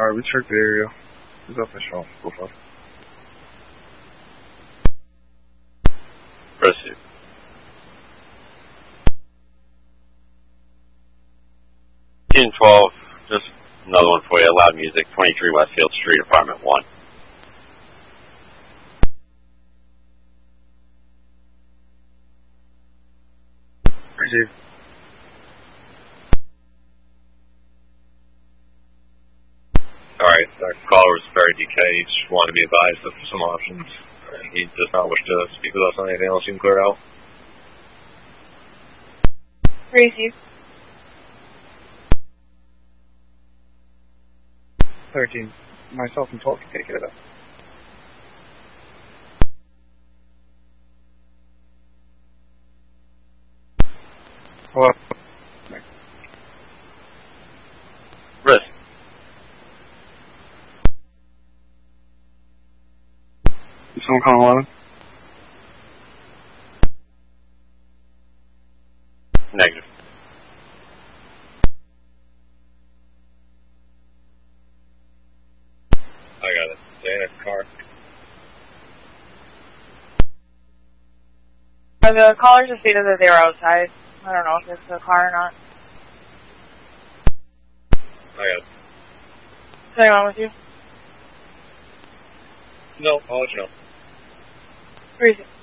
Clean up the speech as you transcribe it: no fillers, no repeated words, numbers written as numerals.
We checked the area. It's official. Go for it. Proceed. Team 12, just another one for you. Loud music, 23 Westfield Street, apartment 1. Proceed. Sorry, that caller was very decayed. He just wanted to be advised of some options. He does not wish to speak with us on anything else you can clear out. Receive. 13. Myself and 12 can take care of that. Hello? Risk. Is someone calling 11? Negative. I got it. Stay in the car. The callers just stated that they were outside. I don't know if it's the car or not. I got it. Is anyone with you? No, I'll let you know. Receive.